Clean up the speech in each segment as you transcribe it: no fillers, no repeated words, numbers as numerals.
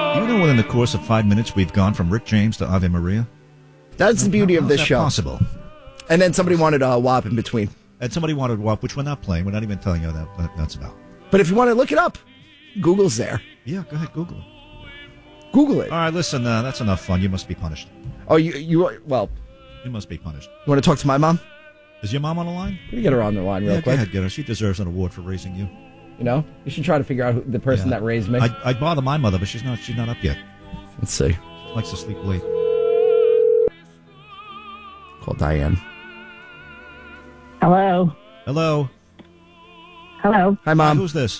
Do you know within the course of 5 minutes we've gone from Rick James to Ave Maria? That's the beauty of this show. Possible. And then somebody wanted a WAP in between. And somebody wanted WAP, which we're not playing. We're not even telling you what that's about. But if you want to look it up, Google's there. Yeah, go ahead, Google it. Google it. All right, listen, that's enough fun. You must be punished. Oh, you must be punished. You want to talk to my mom? Is your mom on the line? Let me get her on the line real quick. Go ahead, get her. She deserves an award for raising you. You know, you should try to figure out who the person that raised me. I'd bother my mother, but she's not up yet. Let's see. She likes to sleep late. Call Diane. Hello. Hello. Hello. Hi, Mom. Hi, who's this?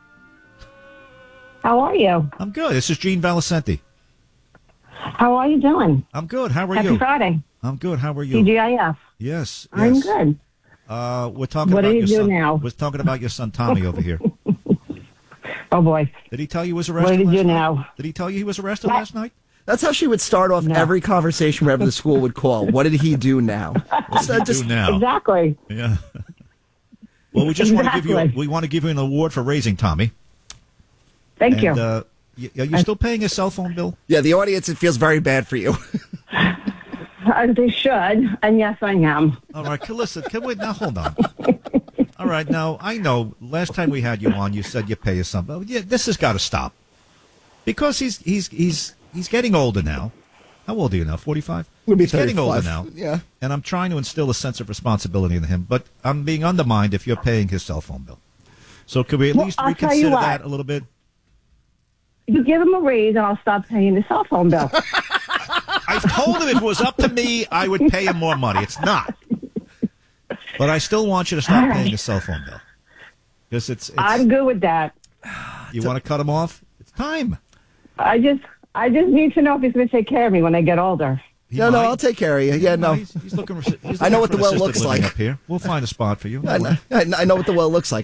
How are you? I'm good. This is Gene Valicenti. How are you doing? I'm good. How are Happy you? Friday. I'm good. How are you? TGIF. Yes. I'm good. We're talking What about do you your do son. now? We're talking about your son Tommy over here. Oh, boy. Did he tell you he was arrested What did he do last night? now? Did he tell you he was arrested last night? That's how she would start off every conversation wherever the school would call. What did he do now? What did he do now? Exactly. Yeah. Well, we just want to give you an award for raising Tommy. Thank you. Are you still paying his cell phone bill? Yeah, the audience, it feels very bad for you. They should, and yes, I am. All right, listen, now hold on. All right, now, I know last time we had you on, you said you pay us something. Yeah, this has got to stop. Because he's getting older now. How old are you now, 45? We'll be He's getting 35. older now. Yeah. And I'm trying to instill a sense of responsibility in him, but I'm being undermined if you're paying his cell phone bill. So could we at least I'll tell you reconsider what. that a little bit? You give him a raise, and I'll stop paying the cell phone bill. I told him if it was up to me, I would pay him more money. It's not. But I still want you to stop paying his cell phone bill. Because it's I'm good with that. You want to cut him off? It's time. I just need to know if he's going to take care of me when I get older. No, I'll take care of you. Yeah, no. He's looking for I know what the well assisted looks living like. up here. We'll find a spot for you. I know what the well looks like.